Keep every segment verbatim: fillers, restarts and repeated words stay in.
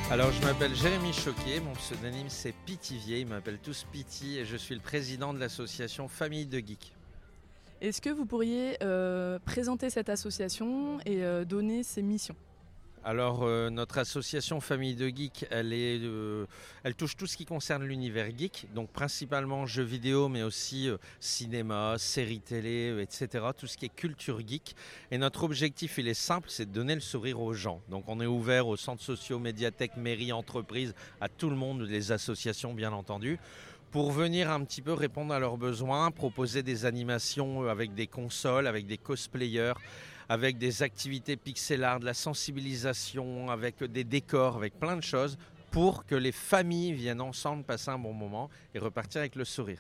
Alors je m'appelle Jérémy Choquet, mon pseudonyme c'est Pitivier, ils m'appellent tous Piti et je suis le président de l'association Famille de Geeks. Est-ce que vous pourriez euh, présenter cette association et euh, donner ses missions ? Alors euh, notre association Famille de Geeks, elle, est, euh, elle touche tout ce qui concerne l'univers geek, donc principalement jeux vidéo mais aussi euh, cinéma, séries télé, euh, et cetera. Tout ce qui est culture geek. Et notre objectif il est simple, c'est de donner le sourire aux gens. Donc on est ouvert aux centres sociaux, médiathèques, mairies, entreprises, à tout le monde, les associations bien entendu, pour venir un petit peu répondre à leurs besoins, proposer des animations avec des consoles, avec des cosplayers, avec des activités pixel art, de la sensibilisation, avec des décors, avec plein de choses, pour que les familles viennent ensemble passer un bon moment et repartir avec le sourire.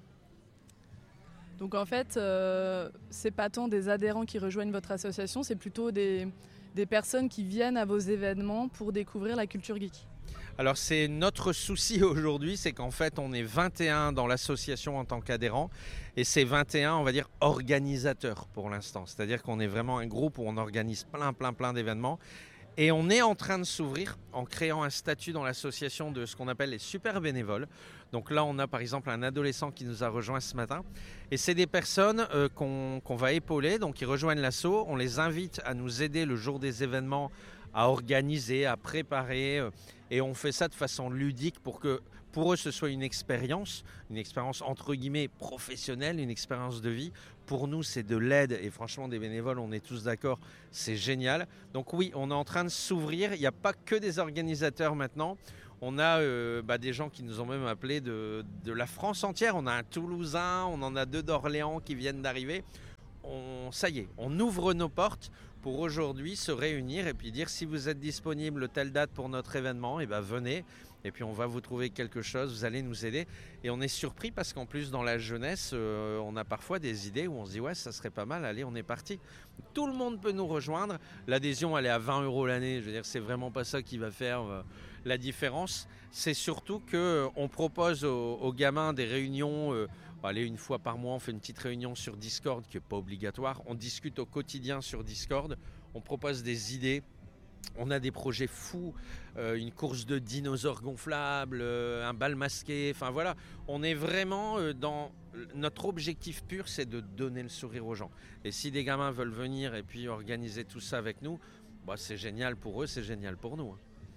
Donc en fait, euh, c'est pas tant des adhérents qui rejoignent votre association, c'est plutôt des, des personnes qui viennent à vos événements pour découvrir la culture geek. Alors c'est notre souci aujourd'hui, c'est qu'en fait on est vingt et un dans l'association en tant qu'adhérents et c'est vingt et un on va dire organisateurs pour l'instant. C'est-à-dire qu'on est vraiment un groupe où on organise plein plein plein d'événements et on est en train de s'ouvrir en créant un statut dans l'association de ce qu'on appelle les super bénévoles. Donc là on a par exemple un adolescent qui nous a rejoint ce matin et c'est des personnes euh, qu'on, qu'on va épauler, donc ils rejoignent l'asso, on les invite à nous aider le jour des événements à organiser, à préparer euh, et on fait ça de façon ludique pour que pour eux ce soit une expérience, une expérience entre guillemets professionnelle, une expérience de vie. Pour nous c'est de l'aide et franchement des bénévoles, on est tous d'accord, c'est génial. Donc oui, on est en train de s'ouvrir, il n'y a pas que des organisateurs maintenant. On a euh, bah, des gens qui nous ont même appelés de, de la France entière, on a un Toulousain, on en a deux d'Orléans qui viennent d'arriver. On, ça y est, on ouvre nos portes pour aujourd'hui se réunir et puis dire si vous êtes disponible telle date pour notre événement, et ben venez et puis on va vous trouver quelque chose, vous allez nous aider. Et on est surpris parce qu'en plus dans la jeunesse, euh, on a parfois des idées où on se dit ouais ça serait pas mal, allez on est parti. Tout le monde peut nous rejoindre, l'adhésion elle est à vingt euros l'année, je veux dire c'est vraiment pas ça qui va faire euh, la différence. C'est surtout qu'on propose aux, aux gamins des réunions. Euh, Allez, une fois par mois, on fait une petite réunion sur Discord qui n'est pas obligatoire. On discute au quotidien sur Discord. On propose des idées. On a des projets fous, euh, une course de dinosaures gonflables, euh, un bal masqué. Enfin voilà, on est vraiment euh, dans... Notre objectif pur, c'est de donner le sourire aux gens. Et si des gamins veulent venir et puis organiser tout ça avec nous, bah, c'est génial pour eux, c'est génial pour nous.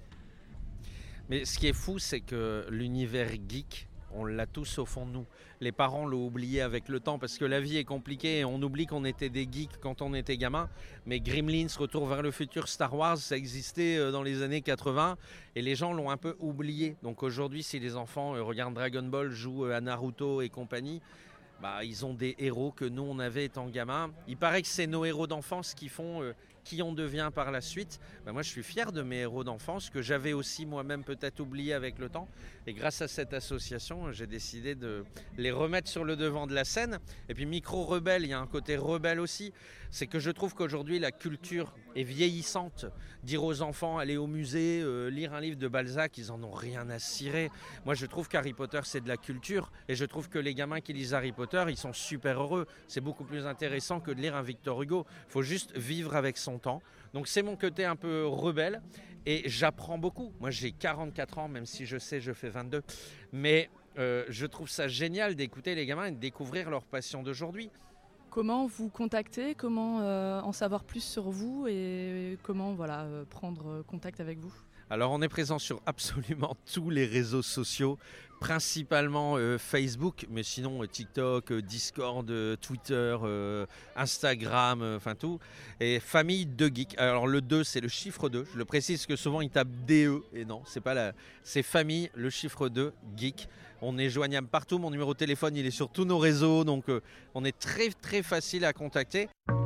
Mais ce qui est fou, c'est que l'univers geek, on l'a tous au fond de nous. Les parents l'ont oublié avec le temps parce que la vie est compliquée et on oublie qu'on était des geeks quand on était gamin. Mais Gremlins, Retour vers le futur, Star Wars, ça existait dans les années quatre-vingts et les gens l'ont un peu oublié. Donc aujourd'hui, si les enfants regardent Dragon Ball, jouent à Naruto et compagnie, bah, ils ont des héros que nous on avait étant gamin. Il paraît que c'est nos héros d'enfance qui font euh, qui on devient par la suite. Bah, moi je suis fier de mes héros d'enfance que j'avais aussi moi-même peut-être oublié avec le temps. Et grâce à cette association, j'ai décidé de les remettre sur le devant de la scène. Et puis Micro Rebelle, il y a un côté rebelle aussi. C'est que je trouve qu'aujourd'hui la culture est vieillissante. Dire aux enfants, aller au musée, euh, lire un livre de Balzac, ils en ont rien à cirer. Moi je trouve qu'Harry Potter c'est de la culture et je trouve que les gamins qui lisent Harry Potter, ils sont super heureux. C'est beaucoup plus intéressant que de lire un Victor Hugo. Il faut juste vivre avec son temps. Donc c'est mon côté un peu rebelle et j'apprends beaucoup. Moi j'ai quarante-quatre ans, même si je sais je fais vingt-deux. Mais euh, je trouve ça génial d'écouter les gamins et de découvrir leur passion d'aujourd'hui. Comment vous contacter, comment euh, en savoir plus sur vous et comment voilà, euh, prendre contact avec vous ? Alors on est présent sur absolument tous les réseaux sociaux, principalement euh, Facebook, mais sinon euh, TikTok, euh, Discord, euh, Twitter, euh, Instagram, enfin euh, tout. Et Famille de Geek. Alors le deux c'est le chiffre deux, je le précise parce que souvent ils tapent D E et non, c'est pas la... c'est Famille, le chiffre deux, Geek. On est joignable partout, mon numéro de téléphone il est sur tous nos réseaux, donc euh, on est très très facile à contacter.